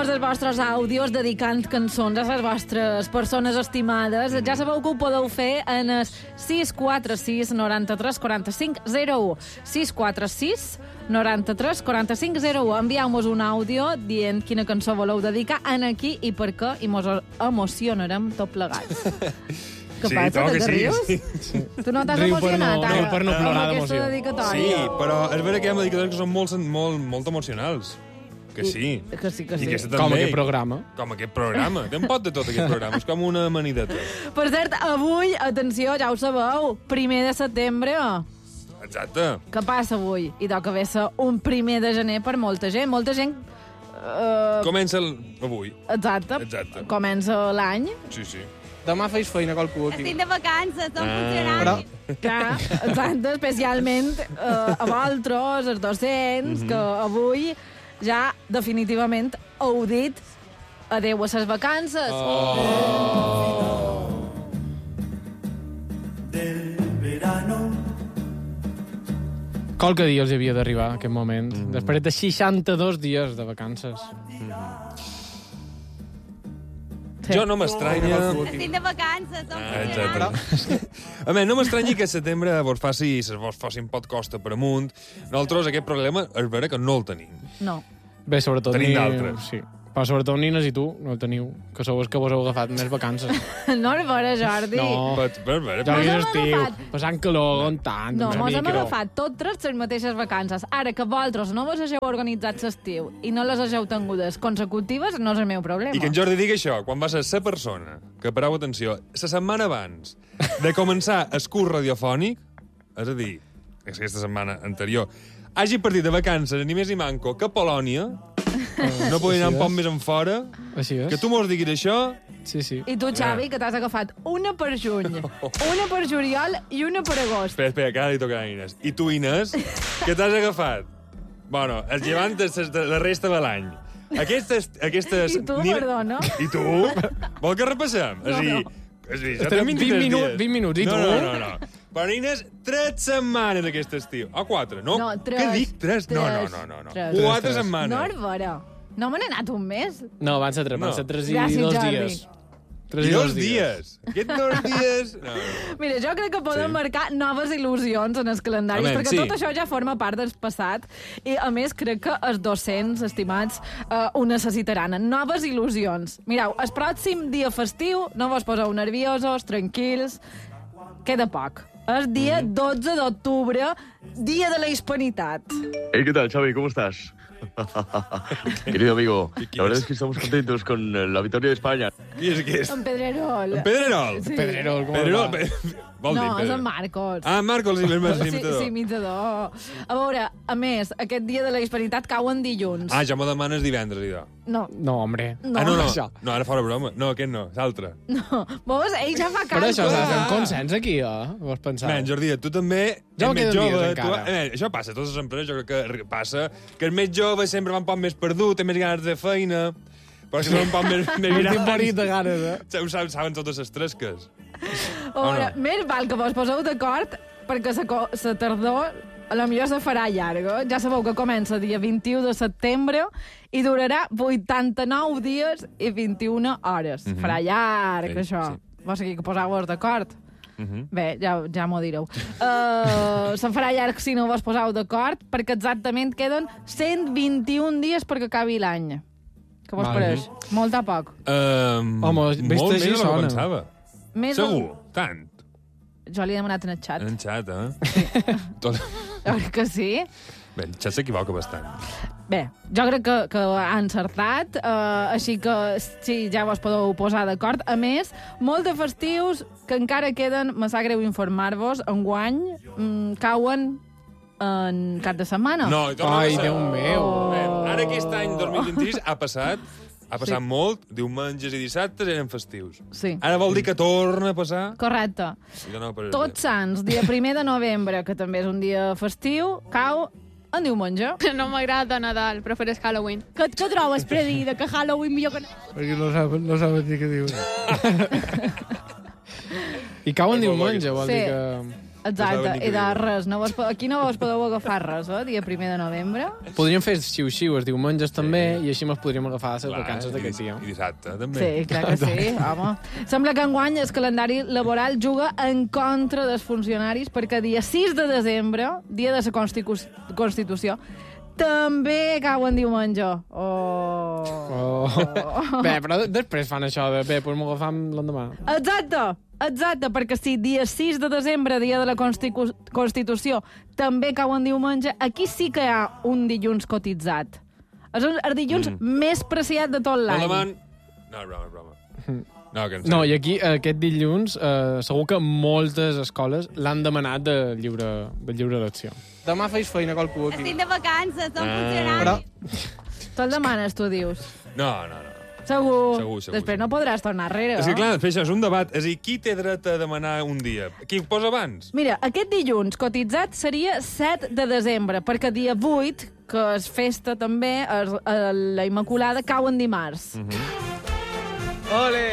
enviar-nos els vostres àudios dedicant cançons a les vostres persones estimades. Ja sabeu que ho podeu fer en el 646 93 45 01. 646 93 45 01. Envieu-nos un àudio dient quina cançó voleu dedicar en aquí i per què, i mos emocionarem tot plegats. Què passa, que te rius? Sí. Tu no t'has emocionat, ara? Per no plorar amb d'emoció. aquesta dedicatòria? Sí, però és vera que hi ha dedicatòries que són molt emocionals. Que sí. Que sí, que I sí. aquesta també. Com aquest programa. Com aquest programa. Té un pot de tot aquest programa. És com una amanideta. Per cert, avui, atenció, ja ho sabeu, 1 de setembre. Exacte. Què passa avui? I toca haver ser un 1 de gener per molta gent. Molta gent... Comença avui. Exacte. Exacte. Comença l'any. Sí, sí. Demà feis feina qualcú aquí. Estic de vacances, som funcionaris. Clar, exacte, especialment a vosaltres, els docents, que avui ja definitivament heu dit adeu a les vacances. Qualque dia els havia d'arribar, aquest moment. Després de 62 dies de vacances. Jo no m'estranya... Estic de vacances, som funcionaris. Exacte. A més, no m'estranyi que a setembre vos fossin pot costa per amunt. Nosaltres aquest problema és vera que no el tenim. No. Bé, sobretot Tenim d'altres. Sí. Però sobretot Nines i tu no el teniu, que sou els que vos heu agafat més vacances. No és vera, Jordi. No. Per vera. Ja Mos hem és estiu, agafat. passant calor, aguantant. No, amb mos hem micro. agafat tot tres les mateixes vacances. Ara que vosaltres no vos hagueu organitzat l'estiu i no les hagueu tingudes consecutives, no és el meu problema. I que en Jordi digui això, quan va ser la persona que, pareu atenció, la setmana abans de començar el curs radiofònic, és a dir, aquesta setmana anterior, hagi partit de vacances ni més ni manco que a Polònia, no podia anar un poc més en fora, Així és. que tu mos diguis això... Sí, sí. I tu, Xavi, que t'has agafat una per juny, una per juliol i una per agost. Espera, que ara li toca a Inés. I tu, Inés, què t'has agafat? Bueno, el llevant de la resta de l'any. Aquestes... I tu, perdona? I tu? Vol que repassem? No, no. És a dir, jo Estarem tinc 20 dies. 20 minuts, i tu? No. Però, Inés, 3 setmanes aquest estiu. O 4, no? No, 3. Què dic? 3? No. Tres. 4 setmanes. No és vera. No me n'he anat un mes. No, van ser 3, No. van ser 3 i Gràcies, 2 Jordi. dies. I 2 dies. Aquests 2 dies... No. Mira, jo crec que podem Sí. marcar noves il·lusions en els calendaris, Home, perquè sí. tot això ja forma part del passat. I, a més, crec que els docents, estimats, ho necessitaran. Noves il·lusions. Mireu, el pròxim dia festiu, no vos poseu nerviosos, tranquils, queda poc. És dia 12 d'octubre, dia de la hispanitat. Hey, ¿qué tal, Xavi? ¿Cómo estás? Querido amigo, la verdad es que estamos contentos con la victoria de España. Qui és aquest? En Pedrerol. En Pedrerol? Sí. Pedrerol, com Pedrerol? va? Vol dir No, és Pedrerol. en Marcos. Ah, Marcos, Sí, l'imitador. imitador. A veure, a més, aquest dia de la hispanitat cau en dilluns. Ah, ja m'ho demanes divendres, idò. No, No, hombre. no. Ah, no. Això. No, ara fora broma. No, aquest no, l'altre. No. Veus? Ell ja fa Però això s'ha de fer un càlcul. consens aquí, Vols pensar? Man, Jordi, tu també Jo ets me més quedo jove. dies encara. Això passa a totes les empreses, jo crec que passa que el més jove sempre va un poc més perdut, té més ganes de feina, però si són un poc més Un grans, timborit de ganes, saben totes les tresques. A veure, no? més val que vos poseu d'acord perquè la tardor a lo millor se farà llarga. Ja sabeu que comença el dia 21 de setembre i durarà 89 dies i 21 hores. Farà llarg, Sí, això. sí. Vos aquí que poseu-vos d'acord. Bé, ja m'ho direu. Se'n farà llarg si no vos poseu d'acord, perquè exactament queden 121 dies perquè acabi l'any. Què vos Vale. pareix? Molt a poc. Home, vist molt així més del que sona. pensava. Més Segur, tant. Jo li he demanat en el xat. En el xat, eh? Tot... Jo crec que sí. Bé, el xat s'equivoca bastant. Bé, jo crec que ha encertat, així que sí, ja vos podeu posar d'acord. A més, molts de festius que encara queden, me sap greu informar-vos, enguany cauen en cap de setmana. No, i torna a Ai, passar. Déu meu. Bé, ara aquest any 2023 ha passat Sí. molt, diumenges i dissabtes eren festius. Sí. Ara vol dir que torna a passar... Correcte. I no, però... Tots Sants, dia 1 de novembre, que també és un dia festiu, cau en diumenge. No m'agrada Nadal, prefereix Halloween. Què trobes, Predi, que Halloween millor que... Perquè no saben dir què diu. I cau en diumenge, vol Sí. dir que... Exacte, i de res. Aquí no vos podeu agafar res, dia 1 de novembre. Podríem fer xiu-xiu els diumenges també, i així ens podríem agafar les vacances d'aquest dia. I dissabte, també. Sí, clar que sí, home. Sembla que enguany el calendari laboral juga en contra dels funcionaris perquè dia 6 de desembre, dia de la Constitució, també cau en diumenge. Bé, però després fan això de bé, doncs m'ho agafam l'endemà. Exacte, perquè si dia 6 de desembre, dia de la Constitució, també cau en diumenge, aquí sí que hi ha un dilluns cotitzat. És el dilluns més preciat de tot l'any. No, broma. No, i aquí, aquest dilluns, segur que moltes escoles l'han demanat de lliure elecció. Demà feis feina qualcú aquí. Estic de vacances, som funcionaris. Te'l demanes, tu dius. No. Segur. Després no podràs tornar enrere. És que, clar, després això és un debat. És a dir, qui té dret a demanar un dia? Qui ho posa abans? Mira, aquest dilluns cotitzat seria 7 de desembre, perquè dia 8, que és festa també, la Immaculada, cau en dimarts. Ole,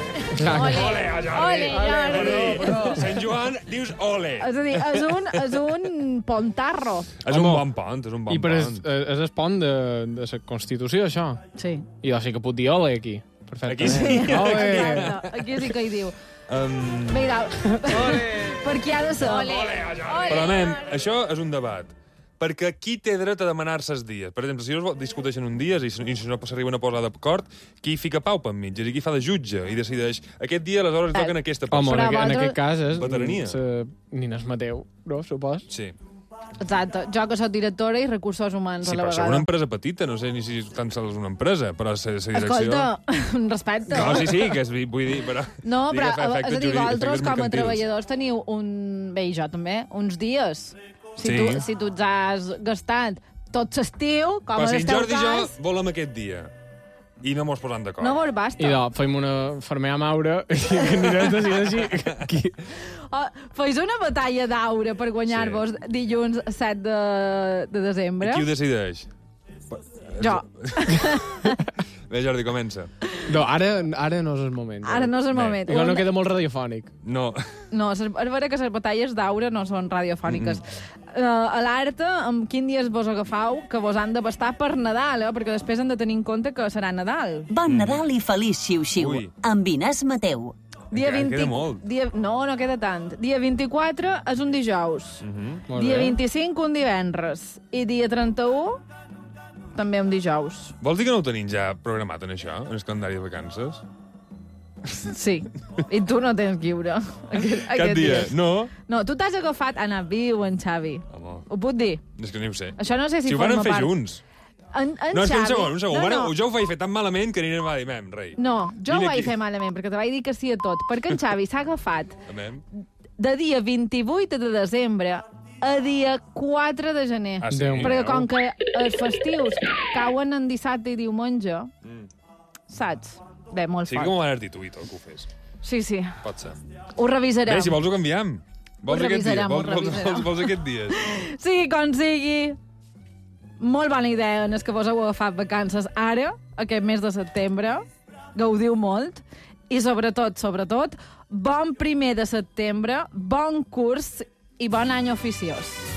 Sant Joan, dius ole. És a dir, és un pontarro. És un bon pont. I per és el pont de la Constitució, això. Sí. I doncs sí que puc dir ole aquí. Perfecte. Aquí sí. Exacte. Aquí sí que hi diu. Vinga, per qui ha de ser? Però, nen, això és un debat. Perquè qui té dret a demanar-se els dies? Per exemple, si ells discuteixen un dia i si no s'arriben a posar d'acord, qui fica pau pel mig? És a dir, qui fa de jutge i decideix aquest dia aleshores toquen aquesta persona. Home, en aquest cas és veterania. Nines Mateu, no, supos? Sí. Exacte. Jo que soc directora i recursos humans a la vegada. Sí, però és una empresa petita, no sé ni si tan sols és una empresa, però la direcció... Escolta, un respecte. No, sí, que vull dir, però... No, però és a dir, vosaltres com a treballadors teniu bé, i jo també, uns dies. Si tu ets has gastat tot l'estiu, com en el teu cas... Però si en Jordi i jo volem aquest dia i no mos posant d'acord. No vos basta. I fem una fermer a Maura i anirem així. Feis una batalla d'aure per guanyar-vos dilluns 7 de desembre. I qui ho decideix? Jo. Bé, Jordi, comença. No, ara no és el moment. Ara no és el moment. No queda molt radiofònic. No, és vera que les batalles d'aure no són radiofòniques. Alerta amb quin dies vos agafau que vos han de bastar per Nadal, perquè després han de tenir en compte que serà Nadal. Bon Nadal i feliç xiu-xiu. Amb Inés Mateu. queda molt. No queda tant. Dia 24 és un dijous. Dia 25 un divendres. I dia 31 també un dijous. Vols dir que no ho tenim ja programat en això, en el calendari de vacances? Sí. I tu no tens lliure. Cap dia. No? No, tu t'has agafat Anna Viu en Xavi. Home. Ho puc dir? És que ni ho sé. Això no sé si ho forma van fer part. junts. No, és que un segon. No. Jo ho vaig fer tan malament que ni no va dir, rei. No, jo ho Vine vaig aquí. fer malament, perquè te vaig dir que sí a tot. Perquè en Xavi s'ha agafat Amem. de dia 28 de desembre a dia 4 de gener. Ah, sí? Perquè com que els festius cauen en dissabte i diumenge, saps? Bé, molt Sí que fort. m'ho van dir tu i tot que ho fes. Sí. Pot ser. Ho revisarem. Bé, si vols ho canviem. Vols aquest dia? revisarem. Vols aquest dia? Sí, com sigui. Molt bona idea en els que vos heu agafat vacances ara, aquest mes de setembre. Gaudiu molt. I sobretot, bon 1 de setembre, bon curs i bon any oficiós.